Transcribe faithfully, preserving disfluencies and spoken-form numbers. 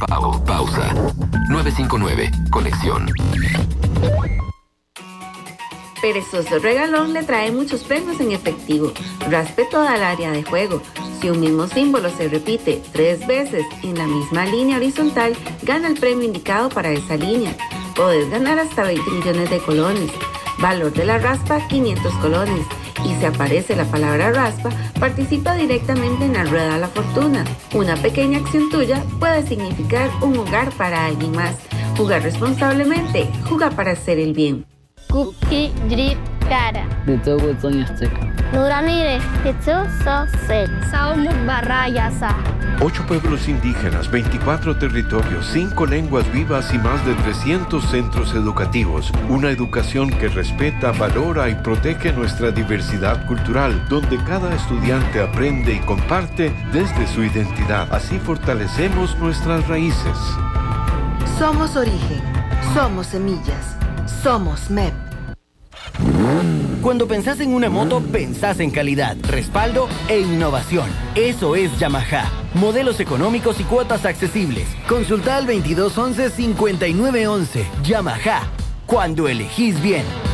Prepago. Pausa. nueve cinco nueve. Conexión. Perezoso Regalón le trae muchos premios en efectivo. Raspe toda el área de juego. Si un mismo símbolo se repite tres veces en la misma línea horizontal, gana el premio indicado para esa línea. Podés ganar hasta veinte millones de colones. Valor de la raspa, quinientos colones. Y si aparece la palabra raspa, participa directamente en la rueda de la fortuna. Una pequeña acción tuya puede significar un hogar para alguien más. Jugar responsablemente. Juega para hacer el bien. Cookie Drip Cara. Nuranire, Barrayasa. Ocho pueblos indígenas, veinticuatro territorios, cinco lenguas vivas y más de trescientos centros educativos. Una educación que respeta, valora y protege nuestra diversidad cultural, donde cada estudiante aprende y comparte desde su identidad. Así fortalecemos nuestras raíces. Somos origen, somos semillas, somos M E P. Cuando pensás en una moto, pensás en calidad, respaldo e innovación. Eso es Yamaha. Modelos económicos y cuotas accesibles. Consulta al veintidós once cincuenta y nueve once. Yamaha. Cuando elegís bien.